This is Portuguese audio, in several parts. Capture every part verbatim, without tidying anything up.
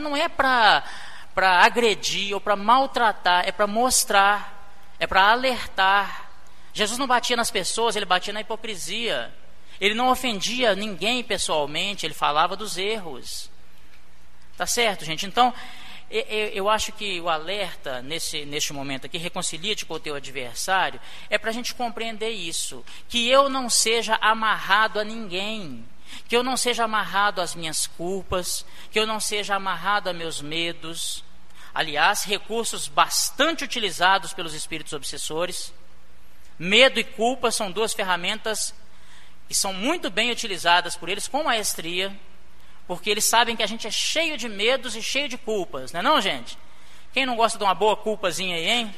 não é para para agredir ou para maltratar, é para mostrar, é para alertar. Jesus não batia nas pessoas, ele batia na hipocrisia. Ele não ofendia ninguém pessoalmente, ele falava dos erros. Tá certo, gente? Então, eu acho que o alerta nesse, neste momento aqui, reconcilia-te com o teu adversário, é para a gente compreender isso, que eu não seja amarrado a ninguém, que eu não seja amarrado às minhas culpas, que eu não seja amarrado a meus medos. Aliás, recursos bastante utilizados pelos espíritos obsessores. Medo e culpa são duas ferramentas que são muito bem utilizadas por eles com maestria, porque eles sabem que a gente é cheio de medos e cheio de culpas, não é não, gente? Quem não gosta de uma boa culpazinha aí, hein?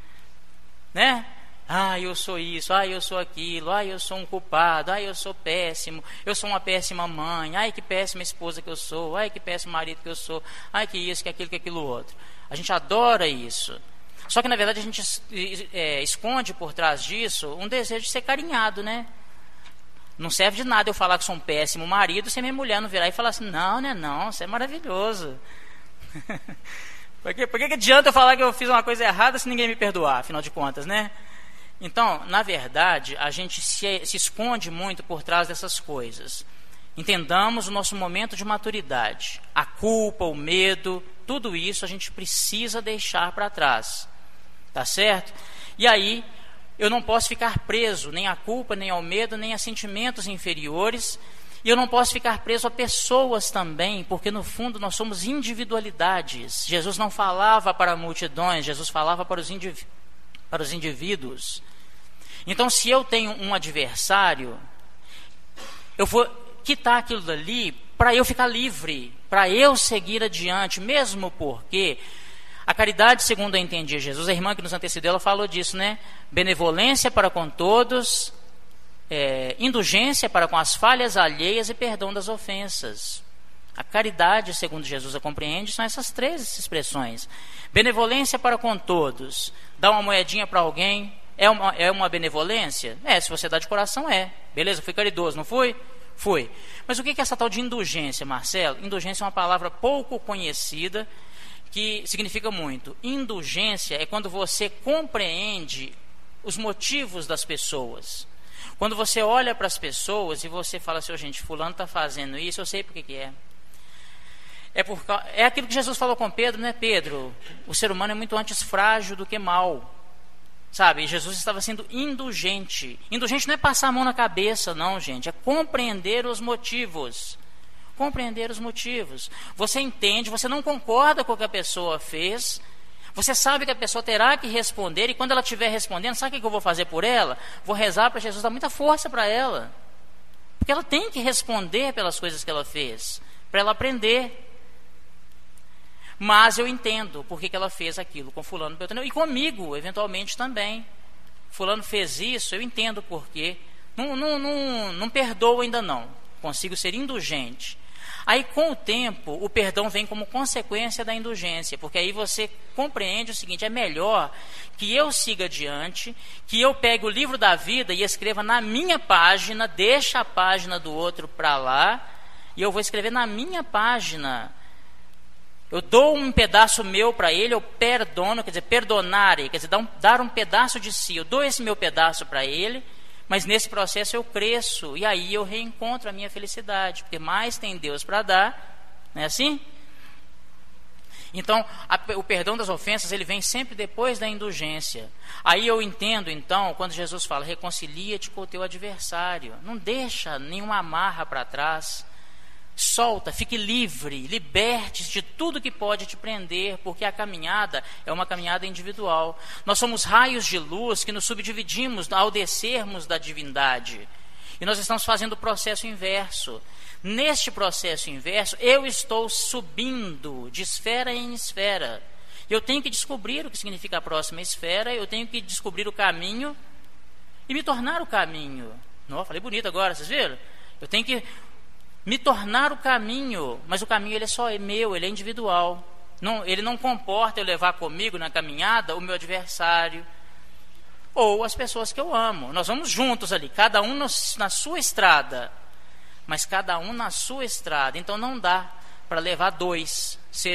Né? Ah, eu sou isso, ah, eu sou aquilo, ah, eu sou um culpado, ah, eu sou péssimo, eu sou uma péssima mãe, ai, que péssima esposa que eu sou, ai, que péssimo marido que eu sou, ai, que isso, que aquilo, que aquilo outro. A gente adora isso. Só que, na verdade, a gente é, esconde por trás disso um desejo de ser carinhado, né? Não serve de nada eu falar que sou um péssimo marido se minha mulher não virar e falar assim, não, né, não, você é maravilhoso. Por que, por que adianta eu falar que eu fiz uma coisa errada se ninguém me perdoar, afinal de contas, né? Então, na verdade, a gente se, se esconde muito por trás dessas coisas. Entendamos o nosso momento de maturidade. A culpa, o medo, tudo isso a gente precisa deixar para trás. Tá certo? E aí, eu não posso ficar preso nem à culpa, nem ao medo, nem a sentimentos inferiores. E eu não posso ficar preso a pessoas também, porque no fundo nós somos individualidades. Jesus não falava para multidões, Jesus falava para os, indiví- para os indivíduos. Então, se eu tenho um adversário, eu vou quitar aquilo dali para eu ficar livre, para eu seguir adiante, mesmo porque a caridade, segundo eu entendi Jesus, a irmã que nos antecedeu, ela falou disso, né? Benevolência para com todos, é, indulgência para com as falhas alheias e perdão das ofensas. A caridade, segundo Jesus a compreende, são essas três expressões. Benevolência para com todos, dar uma moedinha para alguém, é uma, é uma benevolência? É, se você dá de coração, é. Beleza, fui caridoso, não fui? Fui. Mas o que é essa tal de indulgência, Marcelo? Indulgência é uma palavra pouco conhecida, que significa muito. Indulgência é quando você compreende os motivos das pessoas. Quando você olha para as pessoas e você fala assim, oh, gente, fulano está fazendo isso, eu sei por que que é. É, por, é aquilo que Jesus falou com Pedro, né, Pedro? O ser humano é muito antes frágil do que mal. Sabe? E Jesus estava sendo indulgente. Indulgente não é passar a mão na cabeça, não, gente. É compreender os motivos. Compreender os motivos. Você entende, você não concorda com o que a pessoa fez, você sabe que a pessoa terá que responder, e quando ela estiver respondendo, sabe o que eu vou fazer por ela? Vou rezar para Jesus dar muita força para ela, porque ela tem que responder pelas coisas que ela fez, para ela aprender. Mas eu entendo por que que ela fez aquilo com fulano, e comigo, eventualmente também. Fulano fez isso, eu entendo por quê. Não, não, não, não perdoo ainda não, consigo ser indulgente. Aí, com o tempo, o perdão vem como consequência da indulgência, porque aí você compreende o seguinte, é melhor que eu siga adiante, que eu pegue o livro da vida e escreva na minha página, deixa a página do outro para lá, e eu vou escrever na minha página. Eu dou um pedaço meu para ele, eu perdono, quer dizer, perdonare, quer dizer, dar um, dar um pedaço de si, eu dou esse meu pedaço para ele, mas nesse processo eu cresço, e aí eu reencontro a minha felicidade, porque mais tem Deus para dar, não é assim? Então, a, o perdão das ofensas, ele vem sempre depois da indulgência. Aí eu entendo, então, quando Jesus fala, reconcilia-te com o teu adversário, não deixa nenhuma amarra para trás, solta, fique livre, liberte-se de tudo que pode te prender, porque a caminhada é uma caminhada individual. Nós somos raios de luz que nos subdividimos ao descermos da divindade. E nós estamos fazendo o processo inverso. Neste processo inverso, eu estou subindo de esfera em esfera. Eu tenho que descobrir o que significa a próxima esfera, eu tenho que descobrir o caminho e me tornar o caminho. Não, falei bonito agora, vocês viram? Eu tenho que me tornar o caminho, mas o caminho ele é só meu, ele é individual. Não, ele não comporta eu levar comigo na caminhada o meu adversário ou as pessoas que eu amo. Nós vamos juntos ali, cada um no, na sua estrada, mas cada um na sua estrada. Então não dá para levar dois.